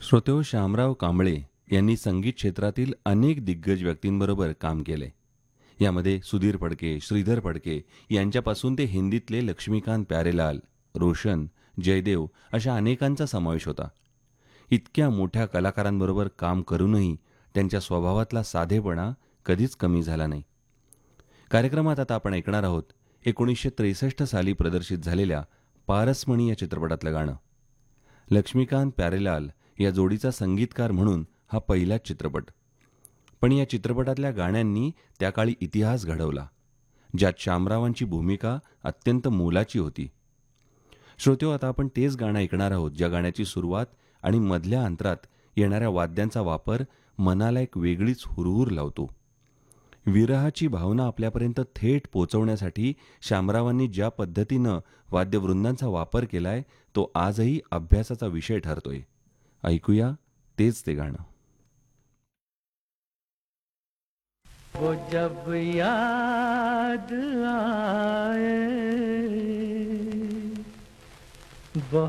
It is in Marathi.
श्रोतेहो, श्यामराव कांबळे यांनी संगीत क्षेत्रातील अनेक दिग्गज व्यक्तींबरोबर काम केले. यामध्ये सुधीर फडके, श्रीधर फडके यांच्यापासून ते हिंदीतले लक्ष्मीकांत प्यारेलाल, रोशन, जयदेव अशा अनेकांचा समावेश होता. इतक्या मोठ्या कलाकारांबरोबर काम करूनही त्यांच्या स्वभावातला साधेपणा कधीच कमी झाला नाही. कार्यक्रमात आता आपण ऐकणार आहोत 1963 साली प्रदर्शित झालेल्या पारसमणी या चित्रपटातलं गाणं. लक्ष्मीकांत प्यारेलाल या जोडीचा संगीतकार म्हणून हा पहिलाच चित्रपट. पण या चित्रपटातल्या गाण्यांनी त्या काळी इतिहास घडवला, ज्यात श्यामरावांची भूमिका अत्यंत मोलाची होती. श्रोत्यो, आता आपण तेच गाणं ऐकणार आहोत, ज्या गाण्याची सुरुवात आणि मधल्या अंतरात येणाऱ्या वाद्यांचा वापर मनाला एक वेगळीच हुरहुर लावतो. विरहाची भावना आपल्यापर्यंत थेट पोचवण्यासाठी श्यामरावांनी ज्या पद्धतीनं वाद्यवृंदांचा वापर केलाय, तो आजही अभ्यासाचा विषय ठरतोय. ऐकूया तेच ते गाणं. वो जब याद आए